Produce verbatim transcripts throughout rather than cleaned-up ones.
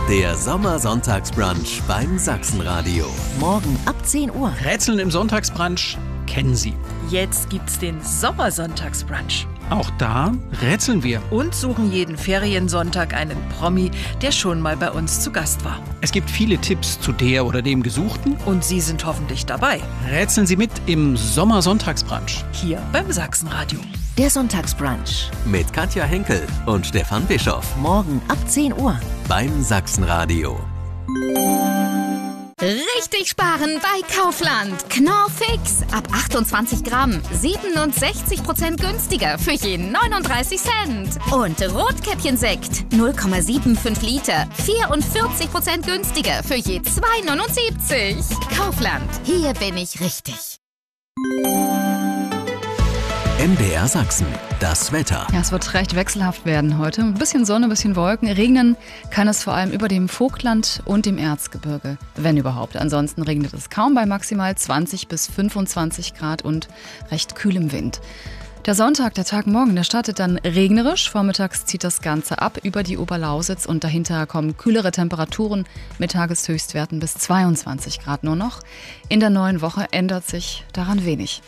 Der Sommersonntagsbrunch beim Sachsenradio. Morgen ab zehn Uhr. Rätseln im Sonntagsbrunch kennen Sie. Jetzt gibt's den Sommersonntagsbrunch. Auch da rätseln wir. Und suchen jeden Feriensonntag einen Promi, der schon mal bei uns zu Gast war. Es gibt viele Tipps zu der oder dem Gesuchten. Und Sie sind hoffentlich dabei. Rätseln Sie mit im Sommersonntagsbrunch. Hier beim Sachsenradio. Der Sonntagsbrunch. Mit Katja Henkel und Stefan Bischoff. Morgen ab zehn Uhr. Beim Sachsenradio. Richtig sparen bei Kaufland. Knorr Fix. Ab achtundzwanzig Gramm. siebenundsechzig Prozent günstiger für je neununddreißig Cent. Und Rotkäppchensekt. null Komma fünfundsiebzig Liter. vierundvierzig Prozent günstiger für je zwei neunundsiebzig. Kaufland. Hier bin ich richtig. M D R Sachsen. Das Wetter. Ja, es wird recht wechselhaft werden heute. Ein bisschen Sonne, ein bisschen Wolken. Regnen kann es vor allem über dem Vogtland und dem Erzgebirge, wenn überhaupt. Ansonsten regnet es kaum bei maximal zwanzig bis fünfundzwanzig Grad und recht kühlem Wind. Der Sonntag, der Tag morgen, der startet dann regnerisch. Vormittags zieht das Ganze ab über die Oberlausitz und dahinter kommen kühlere Temperaturen mit Tageshöchstwerten bis zweiundzwanzig Grad nur noch. In der neuen Woche ändert sich daran wenig.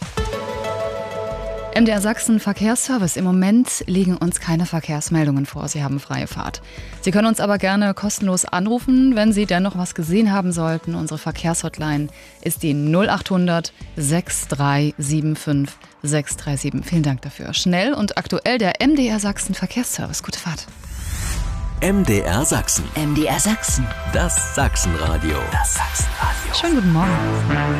M D R Sachsen Verkehrsservice. Im Moment liegen uns keine Verkehrsmeldungen vor. Sie haben freie Fahrt. Sie können uns aber gerne kostenlos anrufen, wenn Sie dennoch was gesehen haben sollten. Unsere Verkehrshotline ist die null achthundert sechs drei sieben fünf sechs drei sieben. Vielen Dank dafür. Schnell und aktuell der M D R Sachsen Verkehrsservice. Gute Fahrt. M D R Sachsen. M D R Sachsen. Das Sachsenradio. Das Sachsenradio. Schönen guten Morgen.